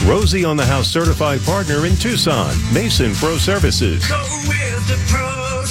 Rosie on the House certified partner in Tucson, Mason Pro Services. Go with the pros.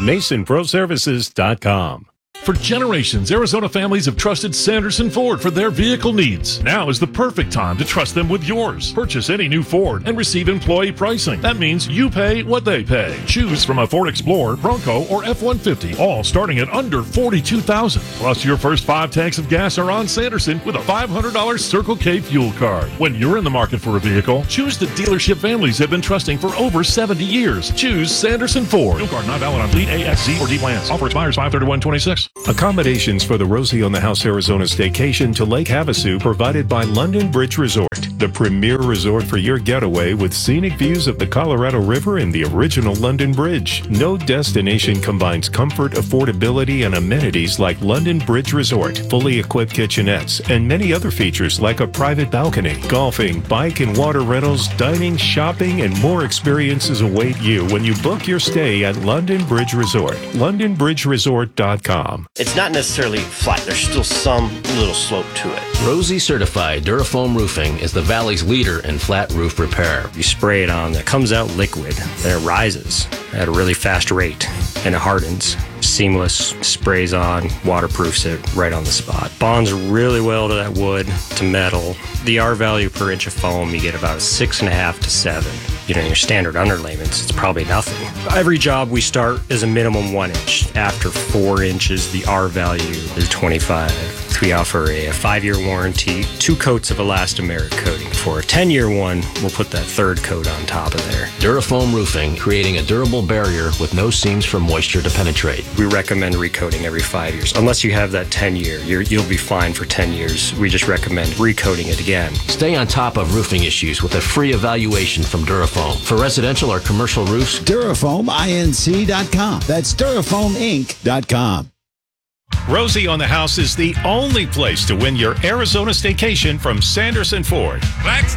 MasonProServices.com. For generations, Arizona families have trusted Sanderson Ford for their vehicle needs. Now is the perfect time to trust them with yours. Purchase any new Ford and receive employee pricing. That means you pay what they pay. Choose from a Ford Explorer, Bronco, or F-150, all starting at under $42,000. Plus, your first 5 tanks of gas are on Sanderson with a $500 Circle K fuel card. When you're in the market for a vehicle, choose the dealership families have been trusting for over 70 years. Choose Sanderson Ford. Fuel card not valid on fleet A, X, Z, or D plans. Offer expires 5/31/26. Accommodations for the Rosie on the House Arizona staycation to Lake Havasu provided by London Bridge Resort, the premier resort for your getaway with scenic views of the Colorado River and the original London Bridge. No destination combines comfort, affordability, and amenities like London Bridge Resort. Fully equipped kitchenettes and many other features like a private balcony, golfing, bike and water rentals, dining, shopping, and more experiences await you when you book your stay at London Bridge Resort. LondonBridgeResort.com. It's not necessarily flat. There's still some little slope to it. Rosie Certified Durafoam Roofing is the Valley's leader in flat roof repair. You spray it on, it comes out liquid, then it rises at a really fast rate, and it hardens. Seamless, sprays on, waterproofs it right on the spot. Bonds really well to that wood, to metal. The R value per inch of foam, you get about 6.5 to 7. You know, your standard underlayments, it's probably nothing. Every job we start is a minimum 1 inch. After 4 inches, the R value is 25. We offer a 5-year warranty, 2 coats of elastomeric coating. For a 10-year one, we'll put that 3rd coat on top of there. Durafoam Roofing, creating a durable barrier with no seams for moisture to penetrate. We recommend recoating every 5 years. Unless you have that 10-year, you'll be fine for 10 years. We just recommend recoating it again. Stay on top of roofing issues with a free evaluation from Durafoam. For residential or commercial roofs, DurafoamInc.com. That's DurafoamInc.com. Rosie on the House is the only place to win your Arizona staycation from Sanderson Ford. Let's